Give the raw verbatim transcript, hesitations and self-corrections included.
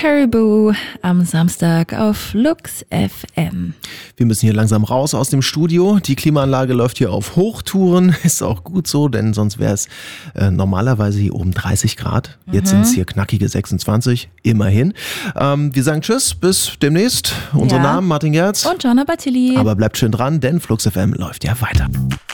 Caribou am Samstag auf Flux F M. Wir müssen hier langsam raus aus dem Studio. Die Klimaanlage läuft hier auf Hochtouren. Ist auch gut so, denn sonst wäre es äh, normalerweise hier oben dreißig Grad. Jetzt mhm. sind es hier knackige sechsundzwanzig, immerhin. Ähm, wir sagen Tschüss, bis demnächst. Unsere ja. Namen Martin Gerz und Joanna Batili. Aber bleibt schön dran, denn Flux F M läuft ja weiter.